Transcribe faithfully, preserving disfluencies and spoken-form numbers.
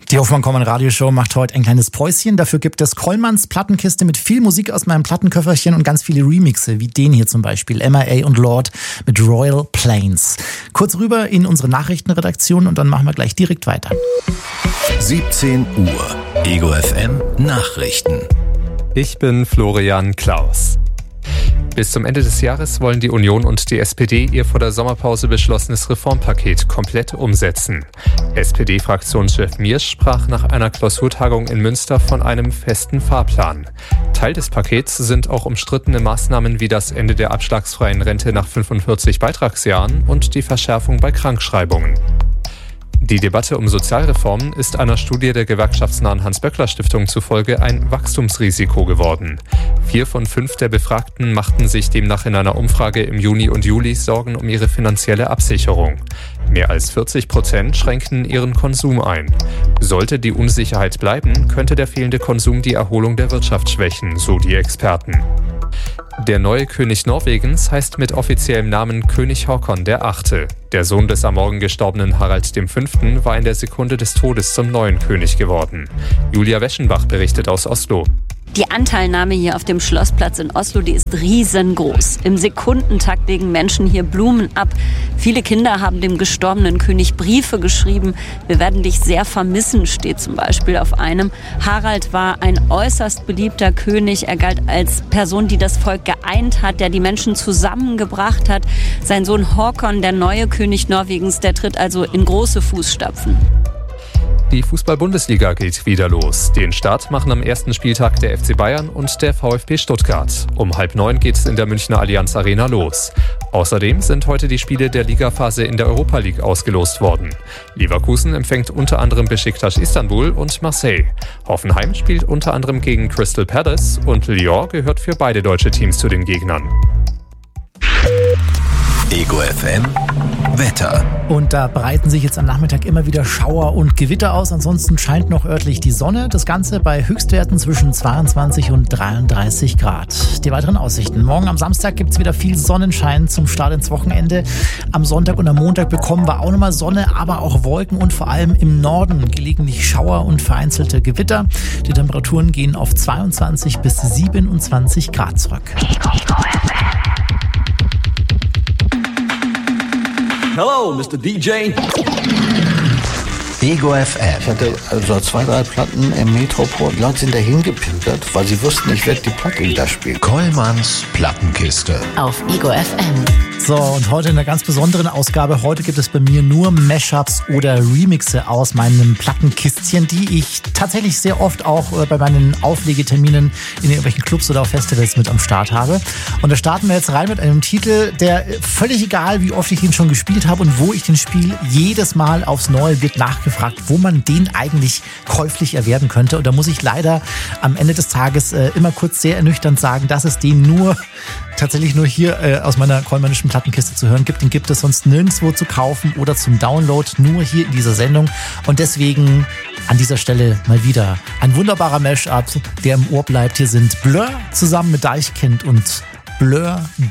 Die Hoffmann-Kollmann-Radioshow macht heute ein kleines Päuschen. Dafür gibt es Kollmanns Plattenkiste mit viel Musik aus meinem Plattenköfferchen und ganz viele Remixe, wie den hier zum Beispiel. M I A und Lord mit Royal Plains. Kurz rüber in unsere Nachrichtenredaktion und dann machen wir gleich direkt weiter. siebzehn Uhr. Ego F M Nachrichten. Ich bin Florian Klaus. Bis zum Ende des Jahres wollen die Union und die S P D ihr vor der Sommerpause beschlossenes Reformpaket komplett umsetzen. S P D-Fraktionschef Miersch sprach nach einer Klausurtagung in Münster von einem festen Fahrplan. Teil des Pakets sind auch umstrittene Maßnahmen wie das Ende der abschlagsfreien Rente nach fünfundvierzig Beitragsjahren und die Verschärfung bei Krankschreibungen. Die Debatte um Sozialreformen ist einer Studie der gewerkschaftsnahen Hans-Böckler-Stiftung zufolge ein Wachstumsrisiko geworden. Vier von fünf der Befragten machten sich demnach in einer Umfrage im Juni und Juli Sorgen um ihre finanzielle Absicherung. Mehr als vierzig Prozent schränkten ihren Konsum ein. Sollte die Unsicherheit bleiben, könnte der fehlende Konsum die Erholung der Wirtschaft schwächen, so die Experten. Der neue König Norwegens heißt mit offiziellem Namen König Håkon der Achte. Der Sohn des am Morgen gestorbenen Harald der Fünfte war in der Sekunde des Todes zum neuen König geworden. Julia Weschenbach berichtet aus Oslo. Die Anteilnahme hier auf dem Schlossplatz in Oslo, die ist riesengroß. Im Sekundentakt legen Menschen hier Blumen ab. Viele Kinder haben dem gestorbenen König Briefe geschrieben. Wir werden dich sehr vermissen, steht zum Beispiel auf einem. Harald war ein äußerst beliebter König. Er galt als Person, die das Volk geeint hat, der die Menschen zusammengebracht hat. Sein Sohn Håkon, der neue König Norwegens, der tritt also in große Fußstapfen. Die Fußball-Bundesliga geht wieder los. Den Start machen am ersten Spieltag der F C Bayern und der VfB Stuttgart. Um halb neun geht es in der Münchner Allianz Arena los. Außerdem sind heute die Spiele der Ligaphase in der Europa League ausgelost worden. Leverkusen empfängt unter anderem Beşiktaş Istanbul und Marseille. Hoffenheim spielt unter anderem gegen Crystal Palace und Lyon gehört für beide deutsche Teams zu den Gegnern. Ego F M Wetter. Und da breiten sich jetzt am Nachmittag immer wieder Schauer und Gewitter aus. Ansonsten scheint noch örtlich die Sonne. Das Ganze bei Höchstwerten zwischen zweiundzwanzig und dreiunddreißig Grad. Die weiteren Aussichten. Morgen am Samstag gibt es wieder viel Sonnenschein zum Start ins Wochenende. Am Sonntag und am Montag bekommen wir auch nochmal Sonne, aber auch Wolken und vor allem im Norden gelegentlich Schauer und vereinzelte Gewitter. Die Temperaturen gehen auf zweiundzwanzig bis siebenundzwanzig Grad zurück. Hello, Mister D J. Ego F M. Ich hatte also zwei, drei Platten im Metropol. Die Leute sind dahin gepimpert, weil sie wussten, ich werde die Platte da spielen. Kollmanns Plattenkiste. Auf Ego F M. So, und heute in einer ganz besonderen Ausgabe. Heute gibt es bei mir nur Mashups oder Remixe aus meinem Plattenkistchen, die ich tatsächlich sehr oft auch bei meinen Auflegeterminen in irgendwelchen Clubs oder auf Festivals mit am Start habe. Und da starten wir jetzt rein mit einem Titel, der völlig egal, wie oft ich ihn schon gespielt habe und wo ich den spiele, jedes Mal aufs Neue wird nachgefragt, wo man den eigentlich käuflich erwerben könnte. Und da muss ich leider am Ende des Tages äh, immer kurz sehr ernüchternd sagen, dass es den nur tatsächlich nur hier äh, aus meiner kollmannischen Plattenkiste zu hören gibt. Den gibt es sonst nirgendwo zu kaufen oder zum Download, nur hier in dieser Sendung. Und deswegen an dieser Stelle mal wieder ein wunderbarer Mashup, der im Ohr bleibt. Hier sind Blur zusammen mit Deichkind und Blur